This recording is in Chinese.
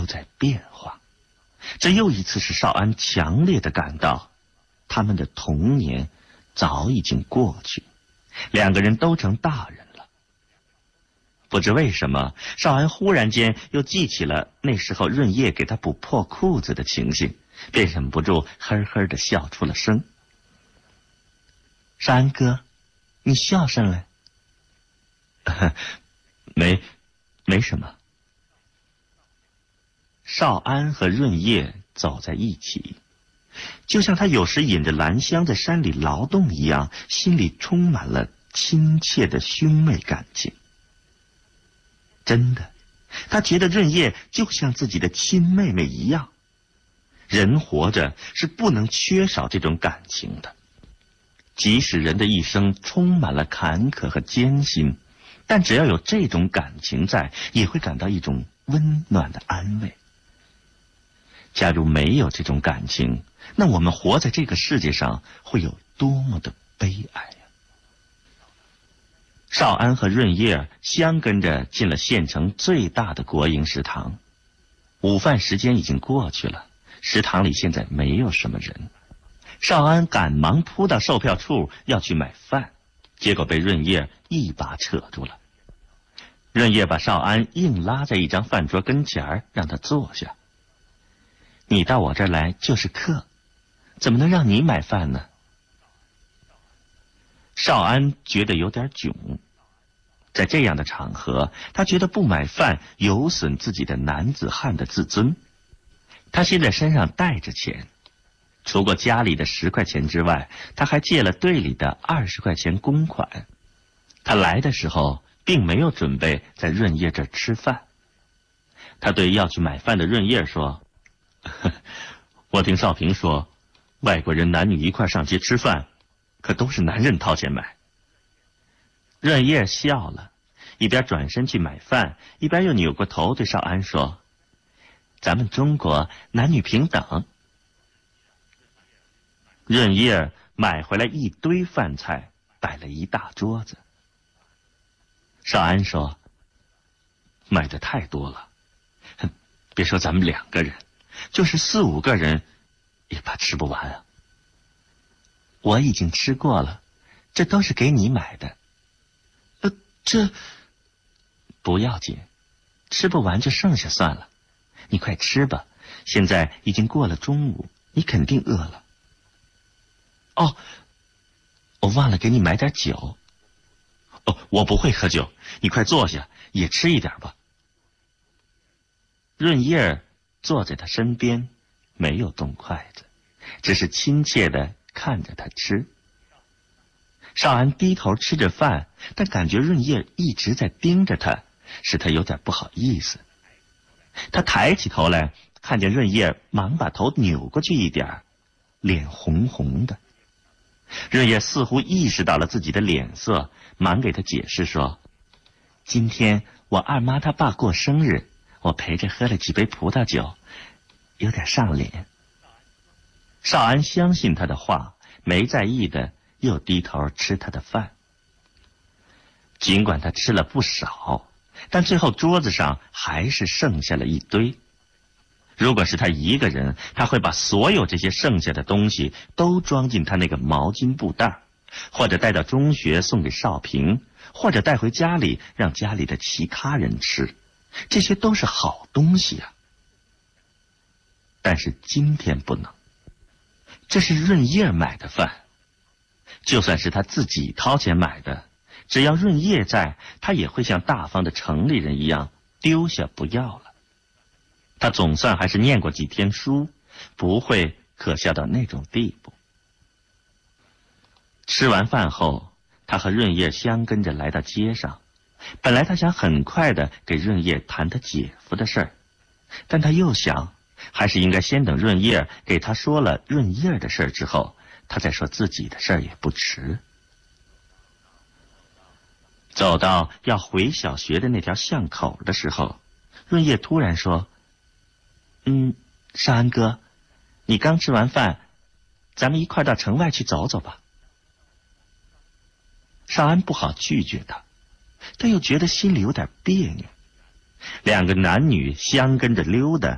在变化。这又一次使少安强烈地感到，他们的童年早已经过去，两个人都成大人了。不知为什么，少安忽然间又记起了那时候润叶给他补破裤子的情形，便忍不住呵呵地笑出了声。少安哥，你笑上来。没什么。少安和润叶走在一起，就像他有时引着兰香在山里劳动一样，心里充满了亲切的兄妹感情。真的，他觉得润叶就像自己的亲妹妹一样。人活着是不能缺少这种感情的，即使人的一生充满了坎坷和艰辛，但只要有这种感情在，也会感到一种温暖的安慰。假如没有这种感情，那我们活在这个世界上会有多么的悲哀啊！少安和润叶相跟着进了县城最大的国营食堂。午饭时间已经过去了，食堂里现在没有什么人。少安赶忙扑到售票处要去买饭，结果被润叶一把扯住了。润叶把少安硬拉在一张饭桌跟前，让他坐下。你到我这儿来就是客，怎么能让你买饭呢？少安觉得有点囧，在这样的场合，他觉得不买饭有损自己的男子汉的自尊。他现在身上带着钱，除过家里的10块钱之外，他还借了队里的20块钱公款。他来的时候并没有准备在润叶这儿吃饭。他对要去买饭的润叶说，我听少平说，外国人男女一块上街吃饭，可都是男人掏钱买。润叶笑了，一边转身去买饭，一边又扭过头对少安说，咱们中国男女平等。润叶买回来一堆饭菜，摆了一大桌子。少安说，买的太多了，别说咱们2个人，就是4、5个人也怕吃不完啊。我已经吃过了，这都是给你买的。这不要紧，吃不完就剩下算了。你快吃吧，现在已经过了中午，你肯定饿了。哦，我忘了给你买点酒。哦，我不会喝酒，你快坐下，也吃一点吧。润叶坐在他身边，没有动筷子，只是亲切地看着他吃。少安低头吃着饭，但感觉润叶一直在盯着他，使他有点不好意思。他抬起头来，看见润叶忙把头扭过去一点，脸红红的。润叶似乎意识到了自己的脸色，忙给他解释说，今天我二妈她爸过生日，我陪着喝了几杯葡萄酒，有点上脸。少安相信他的话，没在意的又低头吃他的饭。尽管他吃了不少，但最后桌子上还是剩下了一堆。如果是他一个人，他会把所有这些剩下的东西都装进他那个毛巾布袋，或者带到中学送给少平，或者带回家里让家里的其他人吃，这些都是好东西啊。但是今天不能，这是润叶买的饭，就算是他自己掏钱买的，只要润叶在，他也会像大方的城里人一样丢下不要了。他总算还是念过几天书，不会可笑到那种地步。吃完饭后，他和润叶相跟着来到街上。本来他想很快的给润叶谈他姐夫的事儿，但他又想，还是应该先等润叶给他说了润叶的事儿之后，他再说自己的事儿也不迟。走到要回小学的那条巷口的时候，润叶突然说，少安哥，你刚吃完饭，咱们一块到城外去走走吧。少安不好拒绝他，但又觉得心里有点别扭。2个男女相跟着溜达，